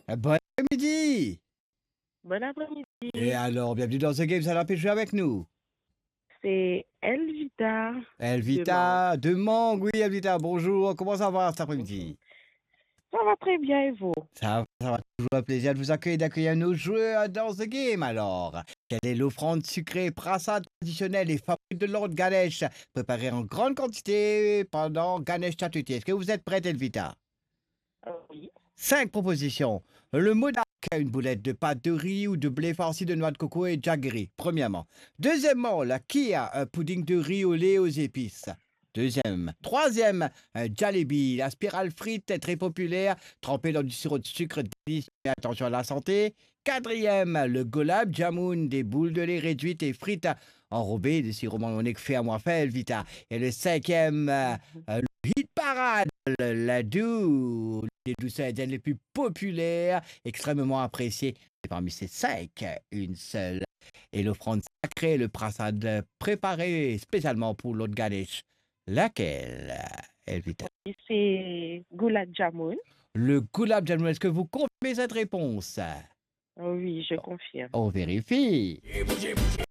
Bon après-midi! Bon Et après-midi, alors, bienvenue dans The Game, ça pu jouer avec nous. c'est Elvita de Mang. Elvita de Mang, oui, Elvita, bonjour, comment ça va cet Bonjour. après-midi? Ça va très bien et vous? Ça va toujours un plaisir de vous accueillir, d'accueillir nos joueurs dans The Game alors. Quelle est l'offrande sucrée, prasad traditionnelle et favorite de Lord Ganesh, préparée en grande quantité pendant Ganesh Chaturthi? Est-ce que vous êtes prête, Elvita? Oui. 5 propositions. Le modak, une boulette de pâte de riz ou de blé farci de noix de coco et jaggery, premièrement. Deuxièmement, la kia, un pudding de riz au lait aux épices. Deuxième. Troisième, un jalebi, la spirale frite est très populaire, trempée dans du sirop de sucre délicieux et attention à la santé. Quatrième, le gulab jamun, des boules de lait réduites et frites enrobées de sirop mayonnaise fait à moi fait, Vita. Et le cinquième, Mhm. le hit parade, la doux, les douceurs indiennes les plus populaires, extrêmement appréciées. Et parmi ces 5, une seule est l'offrande sacrée, le prasad préparé spécialement pour l'autre Ganesh. Laquelle, Elvita? Et c'est Gulab Jamun. Le gulab jamun, est-ce que vous confirmez cette réponse? Oui, je confirme. On vérifie.